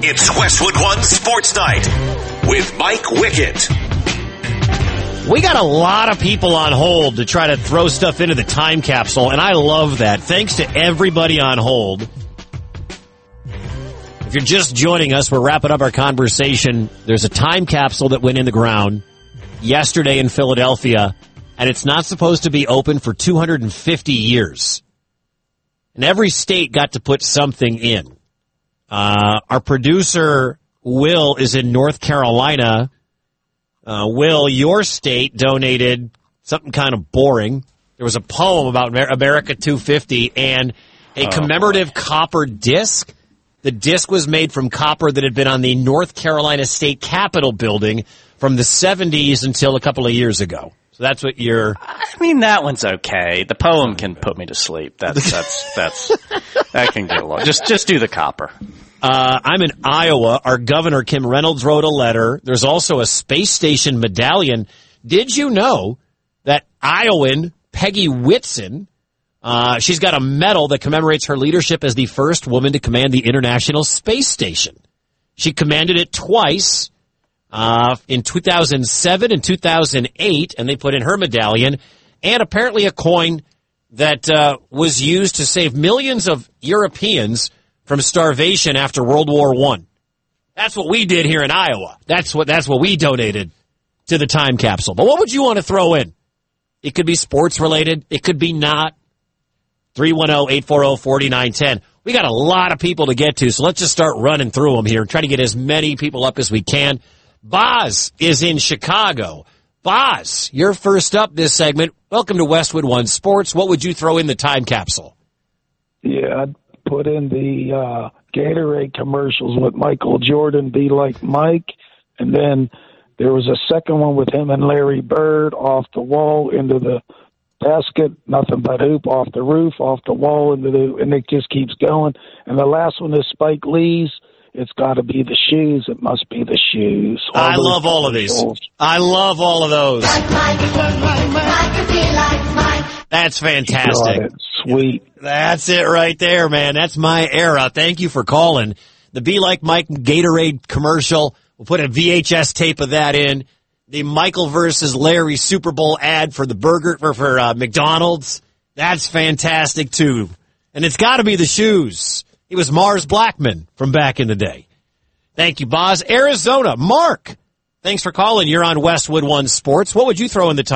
It's Westwood One Sports Night with Mike Wickett. We got a lot of people on hold to try to throw stuff into the time capsule, and I love that. Thanks to everybody on hold. If you're just joining us, we're wrapping up our conversation. There's a time capsule that went in the ground yesterday in Philadelphia, and it's not supposed to be open for 250 years. And every state got to put something in. Our producer, Will, is in North Carolina. Will, your state donated something kind of boring. There was a poem about America 250 and a commemorative copper disc. The disc was made from copper that had been on the North Carolina State Capitol building from the 70s until a couple of years ago. So that's what you're... I mean, that one's okay. The poem can put me to sleep. That can get along. Just do the copper. I'm in Iowa. Our governor, Kim Reynolds, wrote a letter. There's also a space station medallion. Did you know that Iowan Peggy Whitson, she's got a medal that commemorates her leadership as the first woman to command the International Space Station. She commanded it twice, in 2007 and 2008, and they put in her medallion, and apparently a coin that was used to save millions of Europeans from starvation after World War I. That's what we did here in Iowa. That's what we donated to the time capsule. But what would you want to throw in? It could be sports related. It could be not. 310-840-4910. We got a lot of people to get to, so let's just start running through them here and try to get as many people up as we can. Boz is in Chicago. Boz, you're first up this segment. Welcome to Westwood One Sports. What would you throw in the time capsule? Yeah, I'd put in the Gatorade commercials with Michael Jordan, Be Like Mike. And then there was a second one with him and Larry Bird, off the wall into the basket, nothing but hoop, off the roof, off the wall, and it just keeps going. And the last one is Spike Lee's. It's got to be the shoes. It must be the shoes. I love all of these. I love all of those. That's fantastic. God, sweet. That's it right there, man. That's my era. Thank you for calling. The Be Like Mike Gatorade commercial. We'll put a VHS tape of that in. The Michael versus Larry Super Bowl ad for the burger for McDonald's. That's fantastic too. And it's got to be the shoes. He was Mars Blackman from back in the day. Thank you, Boz. Arizona, Mark. Thanks for calling. You're on Westwood One Sports. What would you throw in the